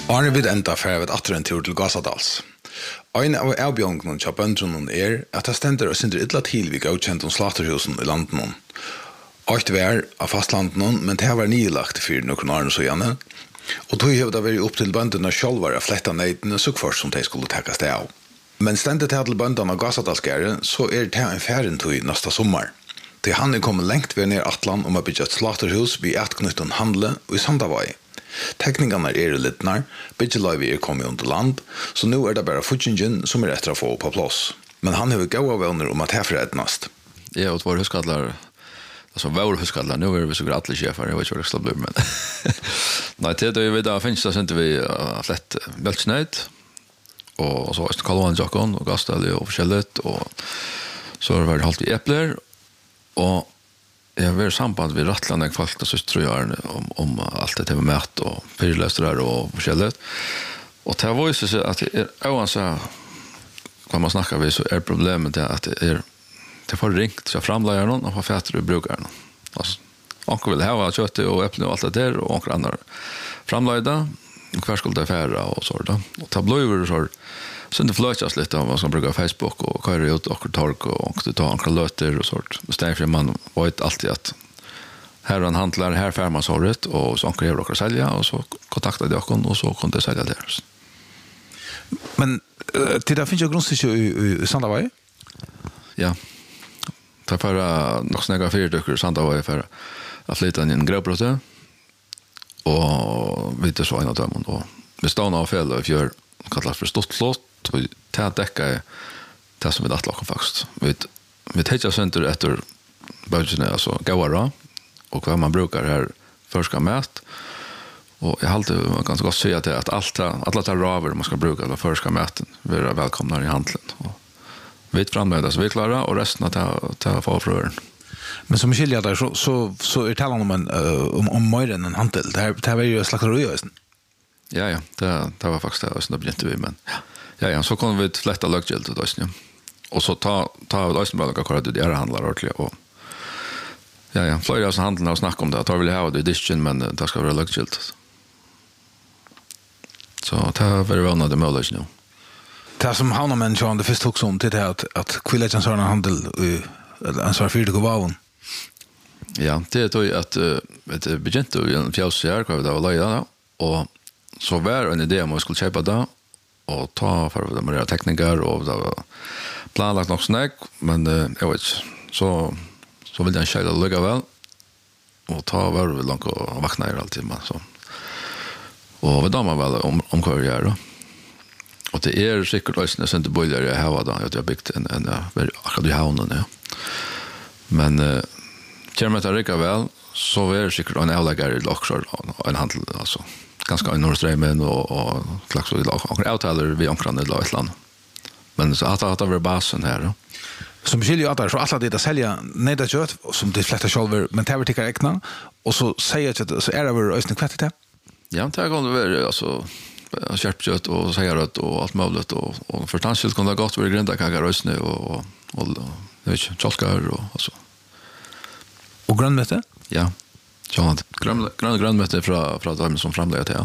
Arne vid enda færvet atter en tur til Gasadals. Ein av avbjørnene til bøndrunnen at det stender og synder illa til vi godkjent om slaterhusen i landen. Alt vær av fastlanden, men det var nylagt for noen Arne så gjerne. Og tog hevde det vært opp til bøndene selv å flette neidene så kvart som de skulle takkes det av. Men stendet til bøndene av Gasadalsgære, så det en færen tog neste sommer. Til han kommet lengt ved ned Atlan om å bygge et slaterhus ved etknytten handle og i Sandavai. Teknikerne littnar, byggeløyvi kommet under land, så nå det bare futingen som etter å få på plass. Men han har gode vänner om at herfra etnast. Ja, og vår huskadlar, altså vår huskadlar, nå vi så grattelig sjefer, jeg vet ikke hva det skal bli, men... Nei, til det vi da finnes, da sendte vi flett Beltsnøyd, og så Kalvan Jakon, og Gastelli og forskjellet, og så var det halt i epler, og jeg var samband ved Rattland jeg folk så tror jeg om alt det med mat og fyrløster og forskjellet. Og det var jo så at det hva man snakker ved, så problemet at det får ringt så framleier noen og forfatter og bruker noen. Altså, onker vil ha kjøttet og eplene og alt det der, og onker andre framleier det, og hver skulle det fære og så da. Og det ble jo så så det flöjas lite om man ska bruka Facebook och köra ut och tork och ta några löter och sånt. Istället för man vet alltid att här han handlar här färmas håret och så ankar jag sälja och så kontaktade jag och så kunde jag sälja där. Men till det finns ju grundstigt i Sandavai? Ja. Ta för nog snäga fyrdyker i Sandavai för att flytta in en grävbrott och vi det så en av dem och vi står av fel och gör kallas för stort slott och ta täcka det som vi att locka faktiskt. Vi tar center efter budgeten alltså gåra och vad man brukar här förska mät och jag håller man ganska gott säga att alla tar raver man ska bruka eller förska mäten vi är välkomna i handeln och vi framöver så vi klara och resten att ta få frören. Men som skiljer där så är talan om mer än en handel. Det var ju slakteriösen. Ja, det var faktiskt det som begynte vi, men ja, så kom vi til fletta løggjild til oss, ja. Og så ta løgsenbølg akkurat det er handler ordentlig, og ja, flere av handlene har snakket om det, at jeg vil ha det i disken, men det skal være løggjild. Så det er veldig vanlig det med løgjen, ja. Det som havner med en sånn, det første også om til det at kvilletjen sånn handel en sånn fyrtig av vaven. Ja, det er jo at det begynte jo i en fjøs her, hva vi da var løgjen da, og så var en idé om vi skulle kjøpe det, og ta for å være tekniker, og det var planlagt nok snakk, men jeg vet ikke, så ville jeg kjøle det lykke vel, og ta var vi langt og vakna her alltid, så. Og vi damer vel om hva vi gjør da. Og det er sikkert også når jeg bøyler i hava da, at jeg har bygd en akkurat i havnen, ja. Men kjører meg til Rikka vel, så er det sikkert en avleggere i Loksjør, og en handel, altså. Ganska i Nordströmen och slags och avtalar vi omkring det ett land. Men så att det var basen här då. Som skiljer att så alla det att sälja nedda kött som det flesta själva men det tycker äkna och så säger jag att så är det väl ösnen kvätt det. Ja, det kan det vara alltså kött och säger rött och allt möjligt och förstandsskilt kan det gott vara grända kakar ösnen och vet inte chalkar och alltså. Och grönmete? Ja. Ja, grönmete från dem som framlägger till.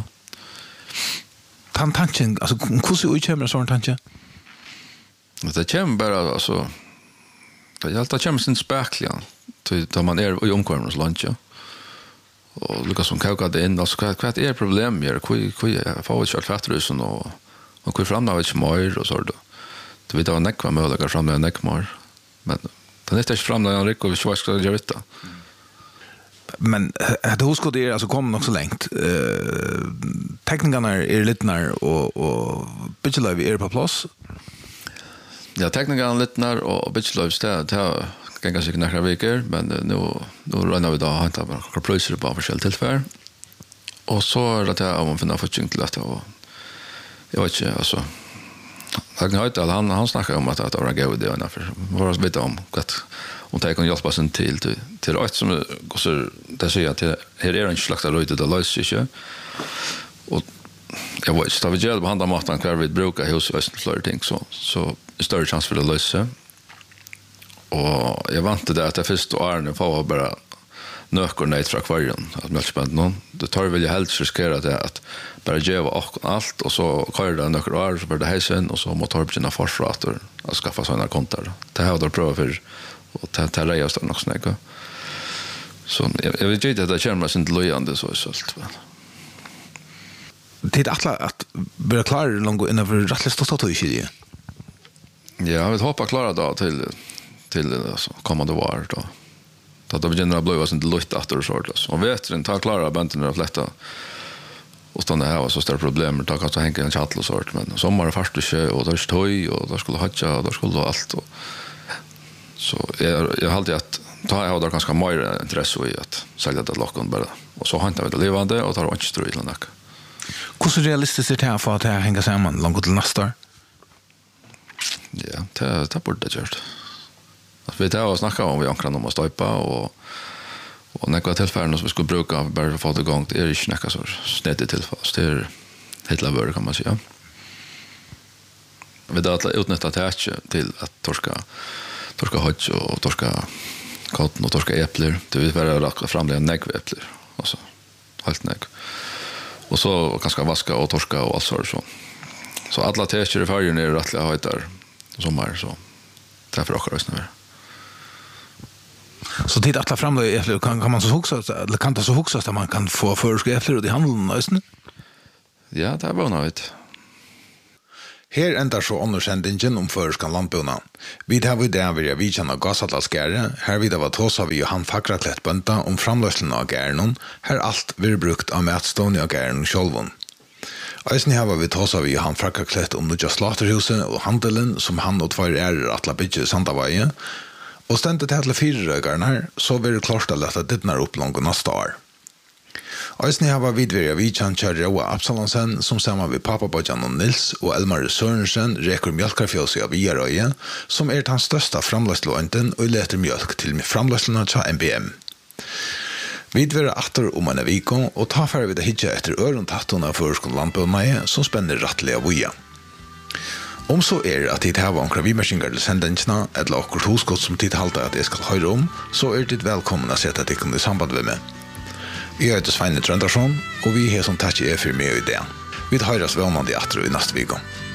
Tanken, alltså hur utkommer en sån tanke? Det kommer bara alltså det kommer sin späckliga då man är i omkvarmens lunch. Och Lucas som kokar det in alltså vad är problem här? Hur får vi kört fattrusen och hur framlägger vi mer och så då. Det vet jag näkva möjliga framlägga näkmar. Men det är inte framlägga en riktigt vad ska jag göra det? Men det huskar det alltså kommer nog så långt. Teknikerna är littnar och byggelöv är på plats. Ja, teknikerna littnar och byggelöv det har ganska några veckor, men nu rullar vi då hämta några priser på förskäll tillfälle. Och så är det att man finner förtjänst till detta och jag vet inte alltså han snackar om att det var god idé ungefär. Vad vet om att och ta kan hjälpa sen till allt som går så det säger att här är en slags röjt det löser sig. Och jag vet inte, vi gör behandla maten kvar vi brukar hos oss fler ting så större chans för det lösa. Och jag vant det att det först och Arne får bara nökor nej från kvarjen att mjölkspänn någon det tar väl helst riskera det att bara ge och allt och så kör det nökor år så blir det hejsen och så måste torpsina forsrator att skaffa såna kontor det har då prova för och ta reja så något snäcka så jag vet inte att det känns inte lojande så sålt det att börja klara långt innan för rättligt stått och inte ja jag vill hoppa klara då till alltså kommande år då att det begynner att bli var inte lutt efter så alltså och vet inte ta klara bänten att lätta och stanna här och så stora problem ta kan så hänga en chattel sort men sommar fast och då stoj och då skulle hatcha och då skulle allt och så jag hade att ta jag har ganska mer intresse i att sälja det lockon bara och så hantar vi det levande och tar inte strul eller något. Hur realistiskt är det här för att det hänger samman långt till nästa år? Ja, det borde det gjort. Att vi tar och snackar om vi ankrar om att stöpa och några tillfällen som vi skulle bruka bara för att få det igång det är inte några så sneddigt tillfäll. Det är helt lavör kan man säga. Vi tar att utnyttja det till att torska högt och torska kotten och torska äppler. Det vill vara rakt framliga näggväppler. Alltså, helt nägg. Och så ganska vaska och torska och allt så. Så alla tester i färgen är rättliga höjtar sommar så därför åker det snöver. Så tid att ta fram det kan man så huxa eller kan det så huxa att man kan få förskräfter i handeln nästan. Ja, det var något. Her endar så undersendingen om førskan landbuna. Vi har vi der vil vi kjenna Gasadalsgære, her vi da var tåsa vi Johan Fagraklett bønta om framløslen av gæren, her alt vil brukt av matstående av gæren sjølvun. Eisen her var vi tåsa vi Johan Fagraklett om Nudja Slaterhuset og handelen som han og tvær ærer atla bygge Sandavaie, og stendet til 4 røygaren her, så vil det klart å lette dittnar opp langt neste år. Eisen her var vidverja vidkjent kjær Roa Absalonsen, som sammen med pappa Bojan og Nils og Elmar Sørensen reker mjölkarfjøse av Vierøye, som er den største framløssløynten og leter mjölk til framløsslene til MBM. Vidverja atter om en viko, og ta færre vi det hitje etter ørontattene av førskånd landbønneie, som spenner rattelig av voja. Om så at tid har omkring vimersingar til sendensene, eller okkur hoskott som tid halter at jeg skal høre om, så tid velkommen å sette tikkene i samband med meg. Vi heter Sveine Trøndarsson, og vi har som tatt for meg i det. Vi høres vannende i atro i neste viko.